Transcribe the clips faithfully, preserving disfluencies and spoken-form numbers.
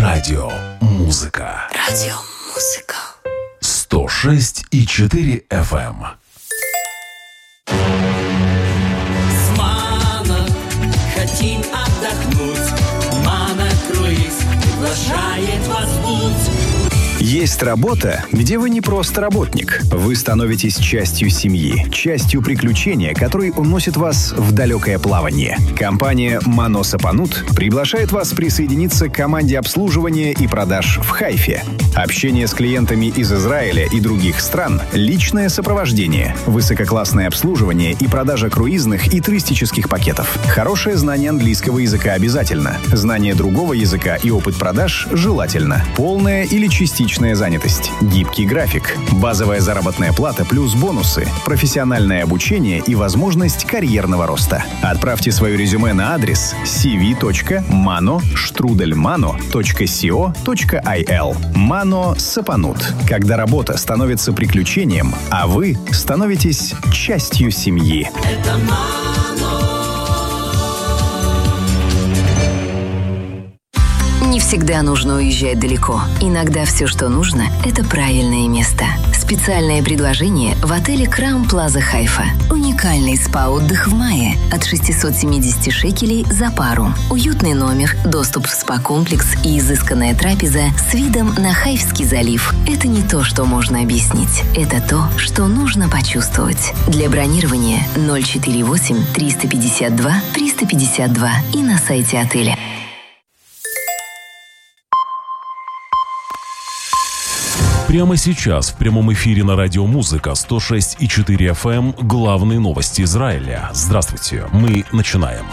Радио Музыка. Радио Музыка. сто шесть и четыре эф эм. С Мано хотим отдохнуть. Мано круиз приглашает вас в путь. Есть работа, где вы не просто работник. Вы становитесь частью семьи, частью приключения, который уносит вас в далекое плавание. Компания «Мано Сапанут» приглашает вас присоединиться к команде обслуживания и продаж в Хайфе. Общение с клиентами из Израиля и других стран, личное сопровождение, высококлассное обслуживание и продажа круизных и туристических пакетов. Хорошее знание английского языка обязательно. Знание другого языка и опыт продаж желательно. Полная или частичная занятость. Гибкий график. Базовая заработная плата плюс бонусы. Профессиональное обучение и возможность карьерного роста. Отправьте свое резюме на адрес си ви точка мано штрудель мано точка сио точка ай эл. Мано Сапанут. Когда работа становится приключением, а вы становитесь частью семьи. Это Мано. Не всегда нужно уезжать далеко. Иногда все, что нужно, это правильное место. Специальное предложение в отеле Краун Плаза Хайфа. Уникальный спа-отдых в мае от шестьсот семьдесят шекелей за пару. Уютный номер, доступ в спа-комплекс и изысканная трапеза с видом на Хайфский залив. Это не то, что можно объяснить. Это то, что нужно почувствовать. Для бронирования ноль четыре восемь триста пятьдесят два триста пятьдесят два и на сайте отеля. Прямо сейчас в прямом эфире на Радио Музыка сто шесть и четыре эф эм главные новости Израиля. Здравствуйте, мы начинаем.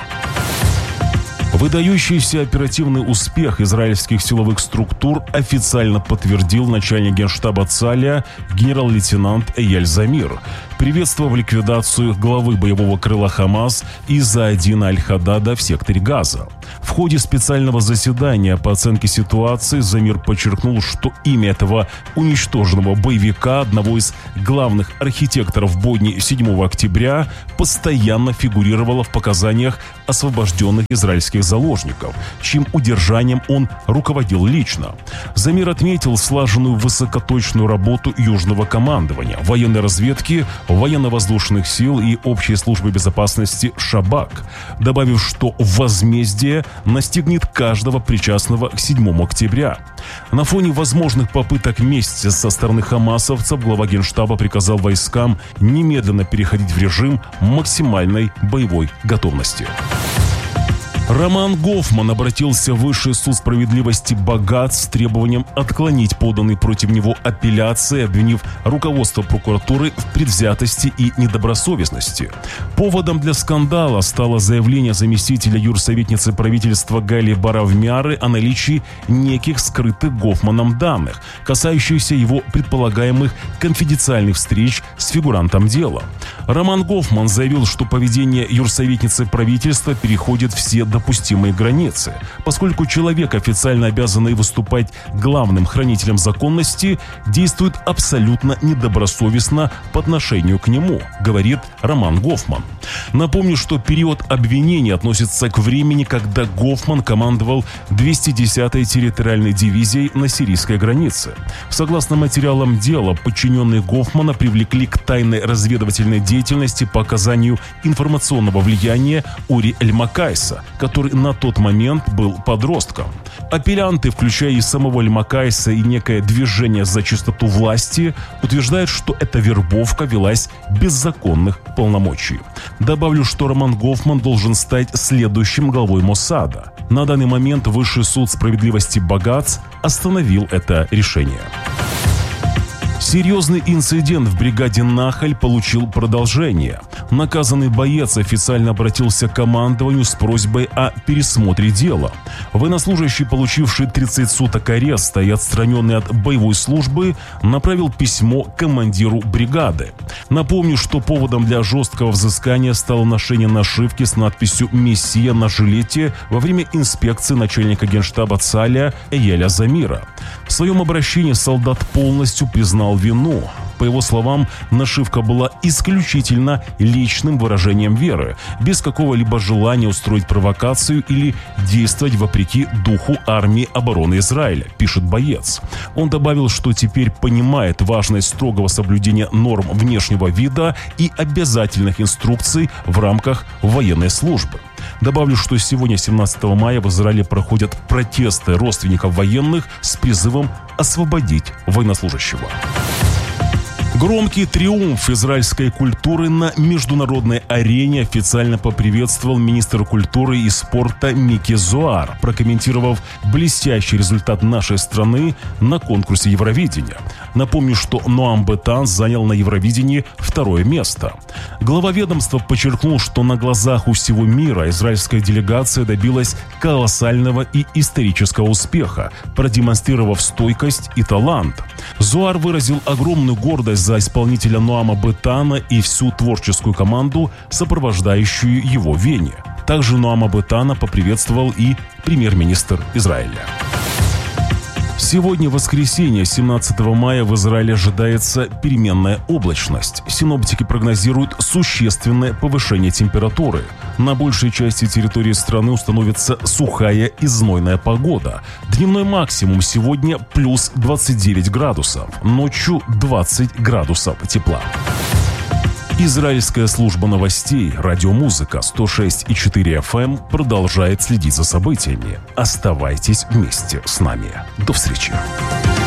Выдающийся оперативный успех израильских силовых структур официально подтвердил начальник генштаба ЦАЛЯ генерал-лейтенант Эяль Замир, приветствовав ликвидацию главы боевого крыла Хамас Изза-Адина Аль-Хадада в секторе Газа. В ходе специального заседания по оценке ситуации Замир подчеркнул, что имя этого уничтоженного боевика, одного из главных архитекторов бойни седьмого октября, постоянно фигурировало в показаниях освобожденных израильских заложников, чьим удержанием он руководил лично. Замир отметил слаженную высокоточную работу Южного командования, военной разведки, военно-воздушных сил и общей службы безопасности Шабак, добавив, что возмездие настигнет каждого причастного к седьмому октября. На фоне возможных попыток мести со стороны хамасовцев глава Генштаба приказал войскам немедленно переходить в режим максимальной боевой готовности. Роман Гофман обратился в Высший суд справедливости Багац с требованием отклонить поданные против него апелляции, обвинив руководство прокуратуры в предвзятости и недобросовестности. Поводом для скандала стало заявление заместителя юрсоветницы правительства Гали Баравмяры о наличии неких скрытых Гофманом данных, касающихся его предполагаемых конфиденциальных встреч с фигурантом дела. Роман Гофман заявил, что поведение юрсоветницы правительства переходит все допустимые границы, поскольку человек, официально обязанный выступать главным хранителем законности, действует абсолютно недобросовестно по отношению к нему, говорит Роман Гофман. Напомню, что период обвинения относится к времени, когда Гофман командовал двести десятой территориальной дивизией на сирийской границе. Согласно материалам дела, подчиненные Гофмана привлекли к тайной разведывательной деятельности по оказанию информационного влияния Ури Эль-Макайса, который на тот момент был подростком. Апеллянты, включая и самого Эль-Макайса и некое движение за чистоту власти, утверждают, что эта вербовка велась без законных полномочий. Добавлю, что Роман Гофман должен стать следующим главой Моссада. На данный момент Высший суд справедливости Багац остановил это решение. Серьезный инцидент в бригаде «Нахаль» получил продолжение. Наказанный боец официально обратился к командованию с просьбой о пересмотре дела. Военнослужащий, получивший тридцать суток ареста и отстраненный от боевой службы, направил письмо командиру бригады. Напомню, что поводом для жесткого взыскания стало ношение нашивки с надписью «Мессия» на жилете во время инспекции начальника генштаба ЦАЛЯ Эяля Замира. В своем обращении солдат полностью признал вину. По его словам, нашивка была исключительно личным выражением веры, без какого-либо желания устроить провокацию или действовать вопреки духу армии обороны Израиля, пишет боец. Он добавил, что теперь понимает важность строгого соблюдения норм внешнего вида и обязательных инструкций в рамках военной службы. Добавлю, что сегодня, семнадцатого мая, в Израиле проходят протесты родственников военных с призывом освободить военнослужащего. Громкий триумф израильской культуры на международной арене официально поприветствовал министр культуры и спорта Мики Зоар, прокомментировав блестящий результат нашей страны на конкурсе Евровидения. Напомню, что Ноам Бетан занял на Евровидении второе место. Глава ведомства подчеркнул, что на глазах у всего мира израильская делегация добилась колоссального и исторического успеха, продемонстрировав стойкость и талант. Зоар выразил огромную гордость за исполнителя Ноама Бетана и всю творческую команду, сопровождающую его в Вене. Также Ноама Бетана поприветствовал и премьер-министр Израиля. Сегодня, воскресенье, семнадцатого мая, в Израиле ожидается переменная облачность. Синоптики прогнозируют существенное повышение температуры. На большей части территории страны установится сухая и знойная погода. Дневной максимум сегодня плюс двадцать девять градусов, ночью двадцать градусов тепла. Израильская служба новостей «Радиомузыка» сто шесть и четыре эф эм продолжает следить за событиями. Оставайтесь вместе с нами. До встречи.